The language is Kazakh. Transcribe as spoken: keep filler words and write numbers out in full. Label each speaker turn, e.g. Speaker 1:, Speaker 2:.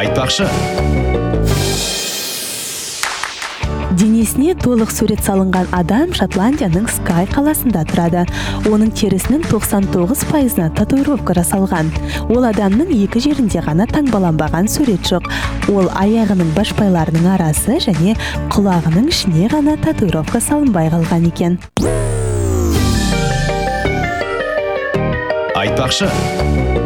Speaker 1: Айтпақшы.
Speaker 2: Денесіне толық сурет салынған адам Шотландияның Скай қаласында тұрады. Оның терісінің тоқсан тоғыз пайызына татуировка жасалған. Ол адамның екі жерінде ғана таңбаланбаған сурет жоқ. Ол аяғының башпайларының арасы және құлағының ішіне ғана татуировка салынбай қалған екен.
Speaker 1: Айтпақшы.